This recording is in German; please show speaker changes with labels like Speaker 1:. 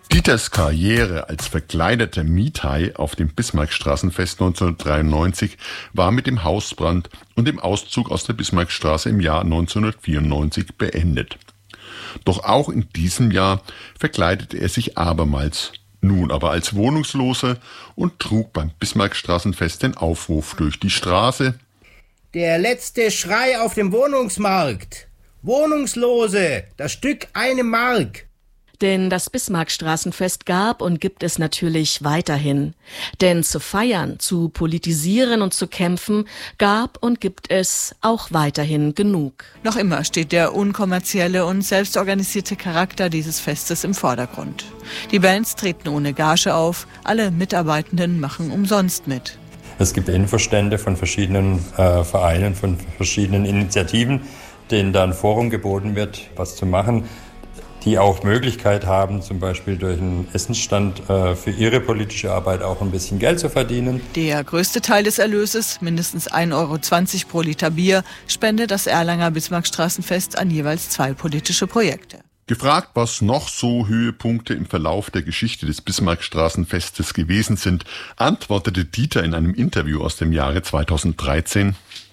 Speaker 1: Dieters Karriere als verkleideter Miethai auf dem Bismarckstraßenfest 1993 war mit dem Hausbrand und dem Auszug aus der Bismarckstraße im Jahr 1994 beendet. Doch auch in diesem Jahr verkleidete er sich abermals, nun aber als Wohnungsloser, und trug beim Bismarckstraßenfest den Aufruf durch die Straße:
Speaker 2: Der letzte Schrei auf dem Wohnungsmarkt! Wohnungslose, das Stück 1 Mark!
Speaker 3: Denn das Bismarckstraßenfest gab und gibt es natürlich weiterhin. Denn zu feiern, zu politisieren und zu kämpfen gab und gibt es auch weiterhin genug.
Speaker 4: Noch immer steht der unkommerzielle und selbstorganisierte Charakter dieses Festes im Vordergrund. Die Bands treten ohne Gage auf, alle Mitarbeitenden machen umsonst mit.
Speaker 5: Es gibt Infostände von verschiedenen Vereinen, von verschiedenen Initiativen, denen da ein Forum geboten wird, was zu machen, die auch Möglichkeit haben, zum Beispiel durch einen Essensstand für ihre politische Arbeit auch ein bisschen Geld zu verdienen.
Speaker 4: Der größte Teil des Erlöses, mindestens 1,20 € pro Liter Bier, spendet das Erlanger Bismarckstraßenfest an jeweils 2 politische Projekte.
Speaker 1: Gefragt, was noch so Höhepunkte im Verlauf der Geschichte des Bismarckstraßenfestes gewesen sind, antwortete Dieter in einem Interview aus dem Jahre 2013: